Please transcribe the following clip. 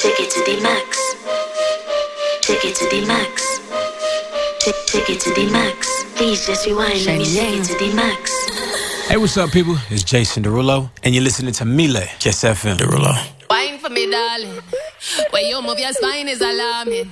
Take it to the max. Take it to the max. Take it to the max. Please just rewind. Let me take it to the max. Hey, what's up, people? It's Jason Derulo, and you're listening to Mile, Kiss FM. Derulo. Wine for me, darling. When you move your spine is alarming.